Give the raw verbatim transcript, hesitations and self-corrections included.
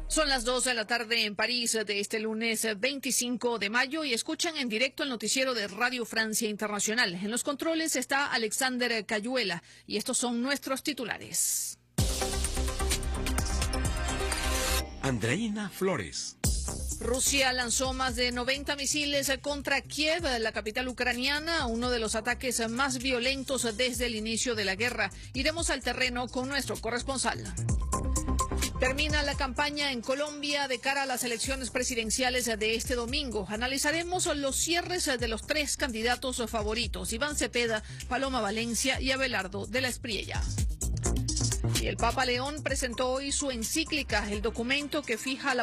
Son las dos de la tarde en París de este lunes veinticinco de mayo y escuchan en directo el noticiero de Radio Francia Internacional. En los controles está Alexander Cayuela y estos son nuestros titulares. Andreina Flores. Rusia lanzó más de noventa misiles contra Kiev, la capital ucraniana, uno de los ataques más violentos desde el inicio de la guerra. Iremos al terreno con nuestro corresponsal. Termina la campaña en Colombia de cara a las elecciones presidenciales de este domingo. Analizaremos los cierres de los tres candidatos favoritos, Iván Cepeda, Paloma Valencia y Abelardo de la Espriella. Y el Papa León presentó hoy su encíclica, el documento que fija la